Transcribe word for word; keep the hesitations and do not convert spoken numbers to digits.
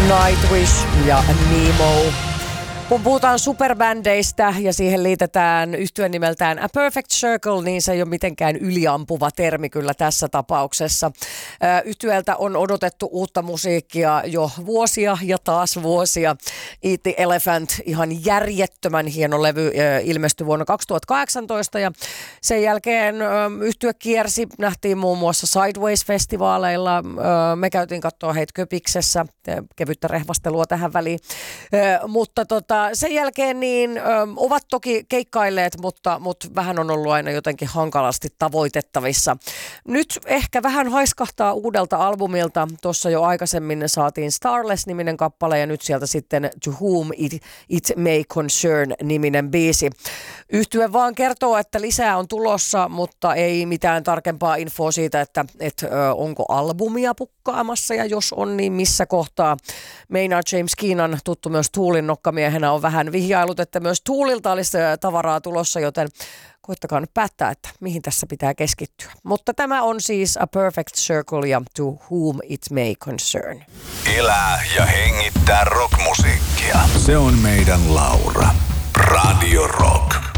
Nightwish ja Nemo. Kun puhutaan superbändeistä ja siihen liitetään yhtye nimeltään A Perfect Circle, niin se ei ole mitenkään yliampuva termi kyllä tässä tapauksessa. Yhtyeeltä on odotettu uutta musiikkia jo vuosia ja taas vuosia. Eat the Elephant, ihan järjettömän hieno levy, ilmestyi vuonna kaksituhattakahdeksantoista ja sen jälkeen yhtye kiersi, nähtiin muun muassa Sideways-festivaaleilla. Me käytiin katsoa heitä Köpiksessä, kevyttä rehvastelua tähän väliin, mutta tota, sen jälkeen niin ö, ovat toki keikkailleet, mutta, mutta vähän on ollut aina jotenkin hankalasti tavoitettavissa. Nyt ehkä vähän haiskahtaa uudelta albumilta. Tuossa jo aikaisemmin saatiin Starless-niminen kappale ja nyt sieltä sitten To Whom It, It May Concern-niminen biisi. Yhtye vaan kertoo, että lisää on tulossa, mutta ei mitään tarkempaa infoa siitä, että et, ö, onko albumia pukkaamassa ja jos on, niin missä kohtaa. Maynard James Keenan, tuttu myös Toolin nokkamiehenä, on vähän vihjailut, että myös Toolilta olisi tavaraa tulossa, joten koittakaa nyt päättää, että mihin tässä pitää keskittyä. Mutta tämä on siis A Perfect Circle ja To Whom It May Concern. Elää ja hengittää rockmusiikkia. Se on meidän Laura. Radio Rock.